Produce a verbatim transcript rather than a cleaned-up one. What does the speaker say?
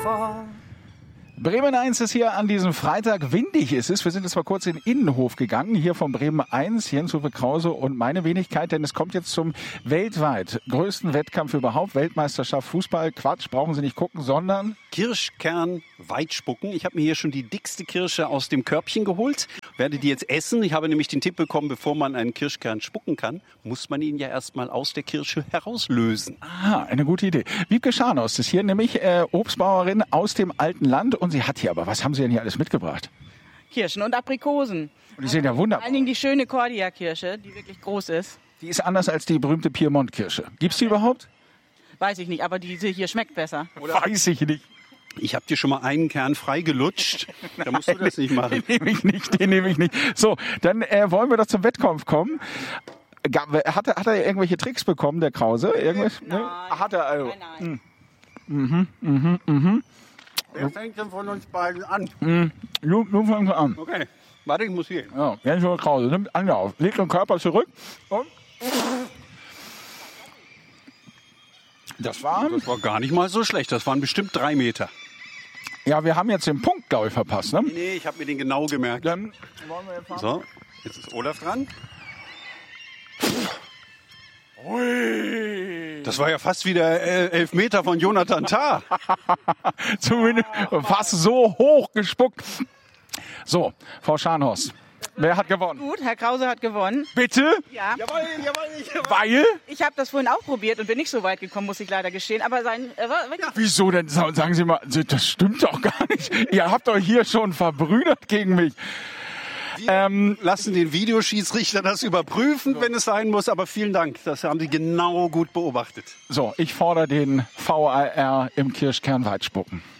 vor. Bremen eins ist hier an diesem Freitag. Windig ist es. Wir sind jetzt mal kurz in den Innenhof gegangen, hier von Bremen eins, Jens-Uwe Krause und meine Wenigkeit, denn es kommt jetzt zum weltweit größten Wettkampf überhaupt, Weltmeisterschaft Fußball. Quatsch, brauchen Sie nicht gucken, sondern Kirschkern-Weitspucken. Ich habe mir hier schon die dickste Kirsche aus dem Körbchen geholt, werde die jetzt essen. Ich habe nämlich den Tipp bekommen, bevor man einen Kirschkern spucken kann, muss man ihn ja erstmal aus der Kirsche herauslösen. Ah, eine gute Idee. Wiebke Scharnos ist hier nämlich äh, Obstbauerin aus dem alten Land und sie hat hier aber, was haben Sie denn hier alles mitgebracht? Kirschen und Aprikosen. Und die sehen ja wunderbar. Vor allen Dingen die schöne Cordia-Kirsche, die wirklich groß ist. Die ist anders als die berühmte Piemont-Kirsche. Gibt's die überhaupt? Weiß ich nicht, aber diese hier schmeckt besser. Oder weiß ich nicht. Ich habe dir schon mal einen Kern freigelutscht. Da musst du das nicht machen. Den nehme ich nicht, den nehme ich nicht. So, dann äh, wollen wir doch zum Wettkampf kommen. Gab, hat, er, hat er irgendwelche Tricks bekommen, der Krause? Irgendwas? Nein, Ne? Hat er also. nein, nein. Mhm, mhm, mhm. Wer fängt denn von uns beiden an? Mhm. Nun, nun fangen wir an. Okay, warte, ich muss hier. Ja, Jens-Uwe Krause nimmt Anlauf, legt den Körper zurück und... Das war... Das war gar nicht mal so schlecht. Das waren bestimmt drei Meter. Ja, wir haben jetzt den Punkt, glaube ich, verpasst, ne? Nee, ich habe mir den genau gemerkt. Dann wollen wir jetzt mal... So, jetzt ist Olaf dran. Ui. Das war ja fast wieder äh, elf Meter von Jonathan Tah. Zumindest fast so hoch gespuckt. So, Frau Scharnhorst, wer hat gewonnen? Gut, Herr Krause hat gewonnen. Bitte? Ja. Jawohl, jawohl, jawohl. Weil? Ich habe das vorhin auch probiert und bin nicht so weit gekommen, muss ich leider gestehen. Aber sein... Äh, war wirklich Wieso denn? Sagen Sie mal, das stimmt doch gar nicht. Ihr habt euch hier schon verbrüdert gegen mich. Ähm, lassen den Videoschiedsrichter das überprüfen, wenn es sein muss. Aber vielen Dank, das haben Sie genau gut beobachtet. So, ich fordere den V A R im Kirschkern Weitspucken.